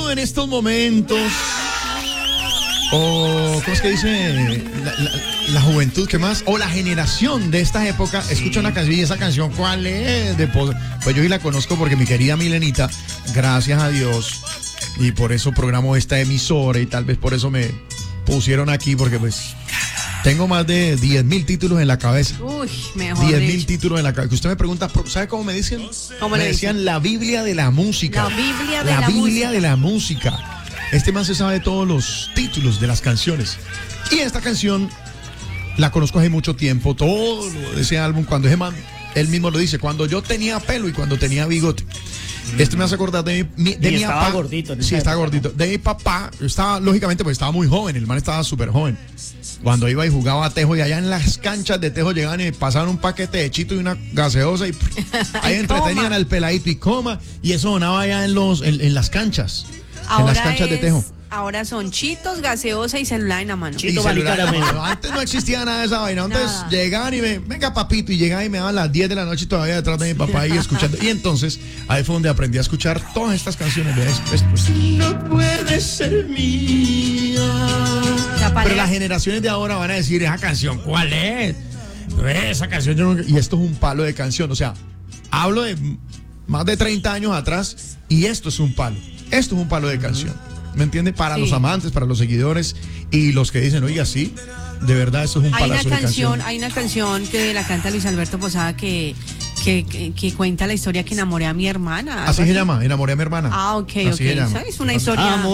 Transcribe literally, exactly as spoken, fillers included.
juventud en estos momentos, o ¿cómo es que dice? La, la, la juventud, ¿qué más? O la generación de esta época, sí. Escucha una canción y esa canción, ¿cuál es? De pues yo sí la conozco porque mi querida Milenita, gracias a Dios, y por eso programo esta emisora y tal vez por eso me pusieron aquí, porque pues tengo más de diez mil títulos en la cabeza. Uy, mejor diez mil títulos en la cabeza. Que usted me pregunta, ¿sabe cómo me dicen? ¿Cómo me le decían dicen? La Biblia de la música. La Biblia de la, la Biblia música. de la música. Este man se sabe todos los títulos de las canciones. Y esta canción la conozco hace mucho tiempo. Todo ese álbum, cuando ese man, él mismo lo dice, cuando yo tenía pelo y cuando tenía bigote. Este me hace acordar de mi, de y mi estaba papá. gordito. Sí, estaba gordito. De mi papá, estaba, lógicamente, pues estaba muy joven. El man estaba súper joven. Cuando iba y jugaba a Tejo, y allá en las canchas de Tejo llegaban y me pasaban un paquete de chito y una gaseosa, y ahí entretenían al peladito y coma. Y eso sonaba allá en, los, en, en las canchas. Ahora en las canchas es, de Tejo. Ahora son chitos, gaseosa y celular en la mano. Chito, caramelo. Antes no existía nada de esa vaina. Antes Nada. llegaban y me, venga papito, y llegaban y me daban las diez de la noche todavía detrás de mi papá ahí escuchando. Y entonces ahí fue donde aprendí a escuchar todas estas canciones. ¿Ves? Pues, pues, no puede ser mía. La pareja- Pero las generaciones de ahora van a decir, esa canción, ¿cuál es? Esa canción yo no... Y esto es un palo de canción. O sea, hablo de más de treinta años atrás y esto es un palo. Esto es un palo de canción. ¿Me entiende? Para Sí. los amantes, para los seguidores y los que dicen, oiga, sí, de verdad eso es un Hay una palazo de canción, canción. hay una canción que la canta Luis Alberto Posada que, que, que, que cuenta la historia que enamoré a mi hermana. Así ¿algo se llama, enamoré a mi hermana. Ah, ok, Así ok. se llama. Es una historia. Amor.